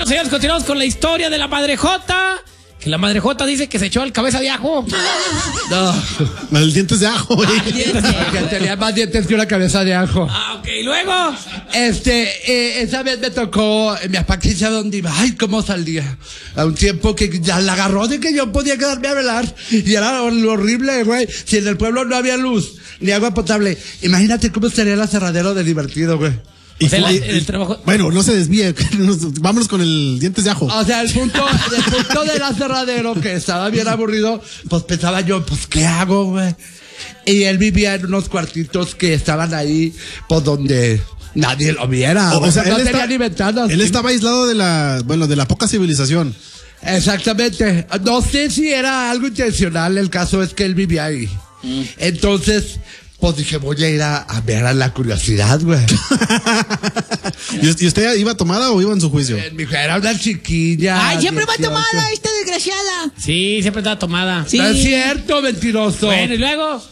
señores, continuamos con la historia de la madrejota. Que la madrejota dice que se echó el cabeza de ajo. No, el dientes de ajo, güey. Que tenía más dientes que una cabeza de ajo. Ok, ¿y luego? Esa vez me tocó, mi papá que sabe dónde iba, ay, cómo salía. A un tiempo que ya la agarró de que yo podía quedarme a velar. Y era lo horrible, güey. Si en el pueblo no había luz, ni agua potable. Imagínate cómo sería el aserradero de divertido, güey. O sea, el trabajo... Bueno, no se desvíe. Vámonos con el dientes de ajo. O sea, el punto del aserradero, que estaba bien aburrido, pues pensaba yo, pues, ¿qué hago, güey? Y él vivía en unos cuartitos que estaban ahí, pues, donde nadie lo viera. O sea, no él tenía ni ventanas. Él estaba aislado de la poca civilización. Exactamente. No sé si era algo intencional, el caso es que él vivía ahí. Entonces, pues dije, voy a ir a ver a la curiosidad, güey. ¿Y usted iba tomada o iba en su juicio? Mi hija era una chiquilla. Ay, siempre va 18. tomada esta desgraciada. Sí, siempre estaba tomada. Sí. No es cierto, mentiroso. Bueno, ¿y luego?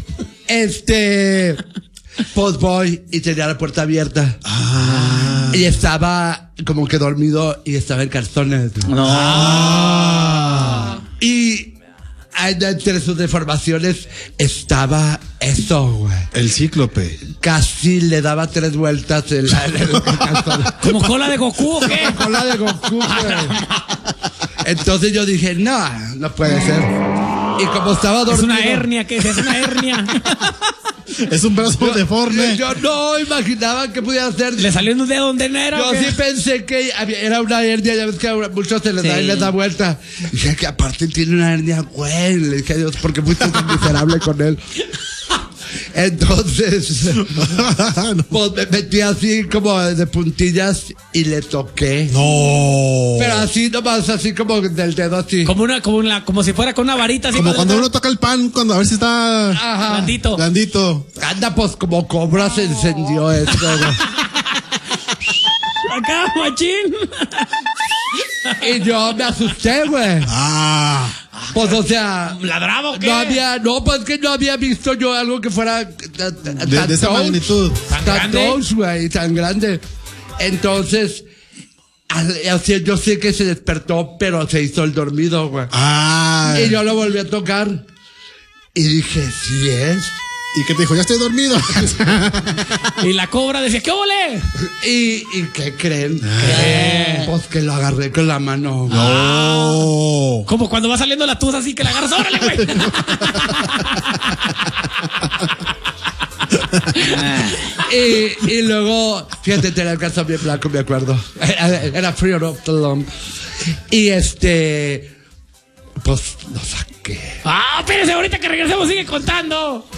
Pues voy y tenía la puerta abierta. Y estaba como que dormido y estaba en calzones. Y entre sus deformaciones estaba eso, güey. El cíclope. Casi le daba 3 vueltas en el calzón. ¿Como cola de Goku o qué? Cola de Goku, güey. Entonces yo dije, no puede ser. Y como estaba dormido... Es una hernia, ¿qué es? Es una hernia. Es un brazo deforme. Yo no imaginaba que pudiera ser. ¿Le salió un dedo donde no era? Yo sí pensé que era una hernia, ya ves que a muchos se les da y les da vuelta. Dije que aparte tiene una hernia, güey. Le dije a Dios, porque fui tan miserable con él. Entonces, pues me metí así como de puntillas y le toqué. No. Pero así nomás, así como del dedo así. Como si fuera con una varita así. Como cuando uno toca el pan, a ver si está Blandito. blandito. Anda, pues como cobra se encendió esto, güey. Acá, machín. Y yo me asusté, güey. Pues, o sea, ¿ladraba o qué? Pues que no había visto yo algo que fuera de esa magnitud. ¿Tan grande? Güey, tan grande. Entonces, yo sé que se despertó, pero se hizo el dormido, güey. Y yo lo volví a tocar. Y dije, sí es. ¿Y qué te dijo? Ya estoy dormido. Y la cobra decía, ¿qué ole? ¿Y qué creen? Pues que lo agarré con la mano. No. Como cuando va saliendo la tusa así que la agarras, órale, güey. Y luego, fíjate, tenía el calzón bien blanco, me acuerdo. Era frío, no. Y pues lo saqué. Espérese, ahorita que regresemos sigue contando.